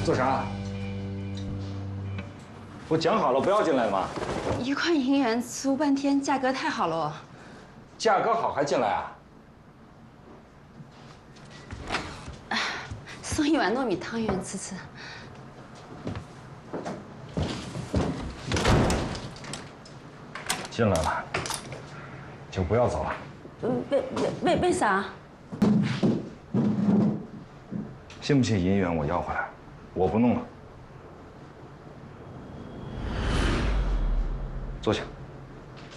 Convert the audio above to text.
做啥？我讲好了不要进来吗？ 一款银元吃5半天，价格太好了。 价格好还进来啊？ 送1碗糯米汤圆吃吃。 进来了，就不要走了。 为啥？ 信不信银元我要回来？我不弄了。坐下。